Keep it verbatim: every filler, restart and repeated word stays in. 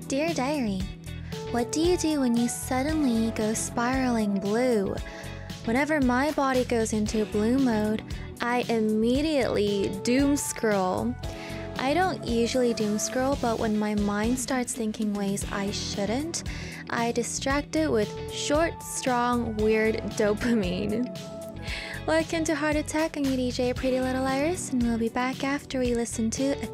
Dear Diary, what do you do when you suddenly go spiraling blue? Whenever my body goes into blue mode, I immediately doom scroll. I don't usually doom scroll, but when my mind starts thinking ways I shouldn't, I distract it with short, strong, weird dopamine. Welcome to Heart Attack. I'm your D J, Pretty Little Iris, and we'll be back after we listen to a